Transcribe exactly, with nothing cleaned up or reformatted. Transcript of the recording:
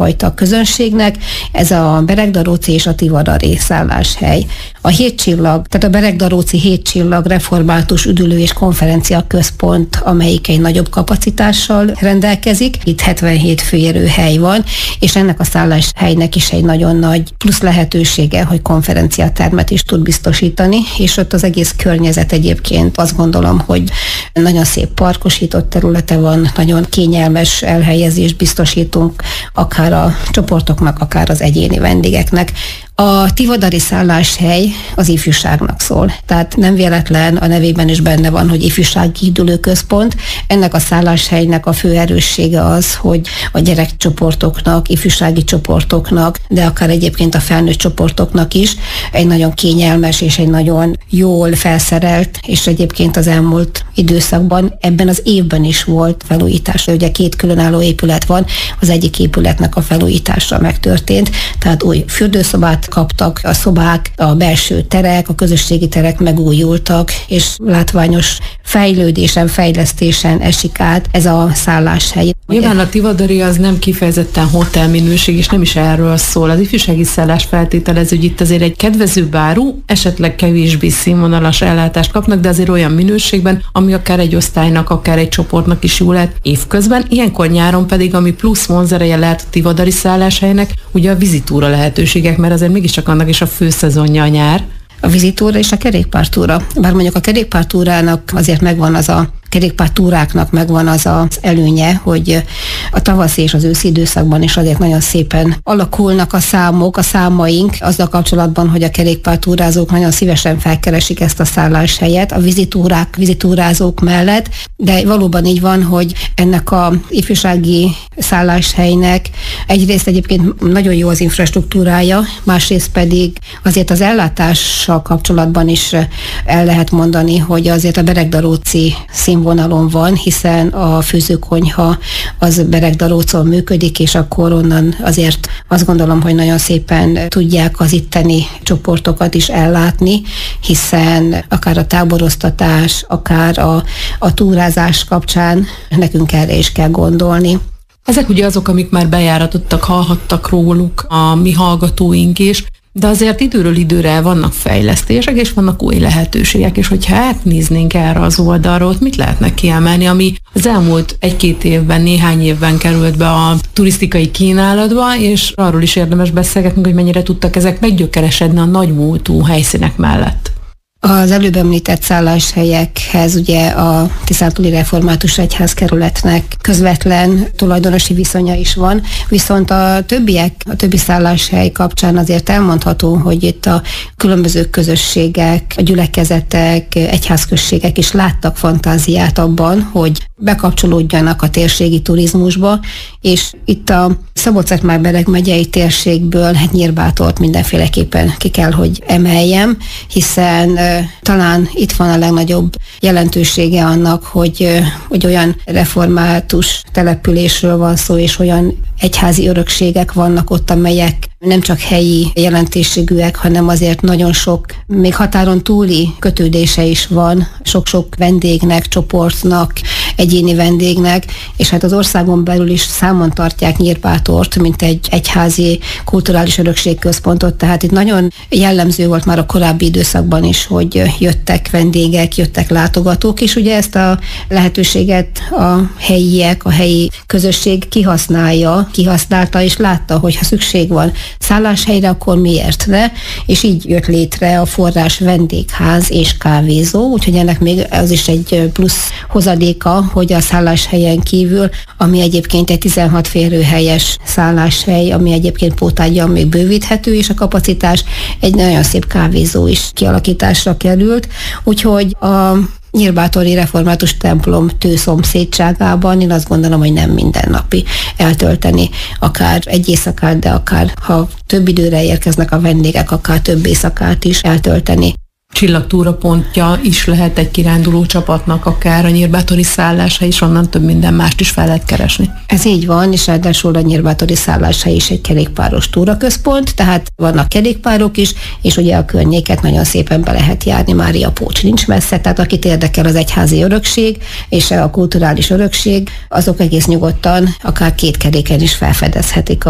fajta közönségnek. Ez a Beregdaróci és a Tivadari szálláshely. A Hétcsillag, tehát a Beregdaróci Hétcsillag református üdülő és konferencia központ, amelyik egy nagyobb kapacitással rendelkezik. Itt hetvenhét főérő hely van, és ennek a szálláshelynek is egy nagyon nagy plusz lehetősége, hogy konferenciatermet is tud biztosítani, és ott az egész környezet egyébként azt gondolom, hogy nagyon szép parkosított területe van, nagyon kényelmes elhelyezést biztosítunk, akár a csoportoknak, akár az egyéni vendégeknek. A Tivadari szálláshely az ifjúságnak szól. Tehát nem véletlen, a nevében is benne van, hogy ifjúsági üdülőközpont. Ennek a szálláshelynek a fő erőssége az, hogy a gyerekcsoportoknak, ifjúsági csoportoknak, de akár egyébként a felnőtt csoportoknak is egy nagyon kényelmes és egy nagyon jól felszerelt, és egyébként az elmúlt időszakban ebben az évben is volt felújítás. Ugye két különálló épület van, az egyik épületnek a felújítása megtörtént, tehát új fürdőszobát kaptak, a szobák, a belső terek, a közösségi terek megújultak, és látványos fejlődésen, fejlesztésen esik át ez a szálláshely. Nyilván a Tivadari az nem kifejezetten hotelminőség, és nem is erről szól. Az ifjúsági szállás feltételező, hogy itt azért egy kedvezőbb áru, esetleg kevésbé színvonalas ellátást kapnak, de azért olyan minőségben, ami akár egy osztálynak, akár egy csoportnak is jó lehet évközben. Ilyenkor nyáron pedig, ami plusz vonzereje lehet a Tivadari szálláshelynek, ugye a vizitúra lehetőségek, mert azért mégiscsak annak is a főszezonja a nyár. A vizitúra és a kerékpártúra. Bár mondjuk a kerékpártúrának azért megvan az a kerékpártúráknak megvan az az előnye, hogy a tavaszi és az őszi időszakban is azért nagyon szépen alakulnak a számok, a számaink azzal kapcsolatban, hogy a kerékpártúrázók nagyon szívesen felkeresik ezt a szálláshelyet a vizitúrák, vizitúrázók mellett, de valóban így van, hogy ennek a ifjúsági szálláshelynek egyrészt egyébként nagyon jó az infrastruktúrája, másrészt pedig azért az ellátással kapcsolatban is el lehet mondani, hogy azért a Beregdaróci színvonalon van, hiszen a főzőkonyha az Beregdarócon működik, és akkor onnan azért azt gondolom, hogy nagyon szépen tudják az itteni csoportokat is ellátni, hiszen akár a táboroztatás, akár a, a túrázás kapcsán nekünk erre is kell gondolni. Ezek ugye azok, amik már bejáratottak, hallhattak róluk a mi hallgatóink is, de azért időről időre vannak fejlesztések, és vannak új lehetőségek, és hogyha átnéznénk erre az oldalról, mit lehetne kiemelni, ami az elmúlt egy-két évben, néhány évben került be a turisztikai kínálatba, és arról is érdemes beszélgetnünk, hogy mennyire tudtak ezek meggyökeresedni a nagymúltú helyszínek mellett. Az előbb említett szálláshelyekhez ugye a Tiszántúli Református Egyházkerületnek közvetlen tulajdonosi viszonya is van, viszont a többiek, a többi szálláshely kapcsán azért elmondható, hogy itt a különböző közösségek, a gyülekezetek, egyházközségek is láttak fantáziát abban, hogy bekapcsolódjanak a térségi turizmusba, és itt a Szabolcs-Szatmár-Bereg megyei térségből hát Nyírbátort mindenféleképpen ki kell, hogy emeljem, hiszen talán itt van a legnagyobb jelentősége annak, hogy, hogy olyan református településről van szó, és olyan egyházi örökségek vannak ott, amelyek nem csak helyi jelentőségűek, hanem azért nagyon sok, még határon túli kötődése is van, sok-sok vendégnek, csoportnak, egyéni vendégnek, és hát az országon belül is számon tartják Nyírbátort, mint egy egyházi kulturális örökségközpontot, tehát itt nagyon jellemző volt már a korábbi időszakban is, hogy jöttek vendégek, jöttek látogatók, és ugye ezt a lehetőséget a helyiek, a helyi közösség kihasználja, kihasználta, és látta, hogy ha szükség van szálláshelyre, akkor miért ne? És így jött létre a Forrás vendégház és kávézó, úgyhogy ennek még az is egy plusz hozadéka, hogy a szálláshelyen kívül, ami egyébként egy tizenhat férőhelyes szálláshely, ami egyébként pótágyan még bővíthető, és a kapacitás, egy nagyon szép kávézó is kialakításra került, úgyhogy a Nyírbátori Református templom tőszomszédságában én azt gondolom, hogy nem mindennapi eltölteni akár egy éjszakát, de akár ha több időre érkeznek a vendégek, akár több éjszakát is eltölteni. Csillagtúrapontja is lehet egy kiránduló csapatnak, akár a nyírbátori szálláshely, és onnan több minden mást is fel lehet keresni. Ez így van, és ráadásul a nyírbátori szálláshely is egy kerékpáros túraközpont, tehát vannak kerékpárok is, és ugye a környéket nagyon szépen be lehet járni, Mária Pócs nincs messze, tehát akit érdekel az egyházi örökség és a kulturális örökség, azok egész nyugodtan akár két keréken is felfedezhetik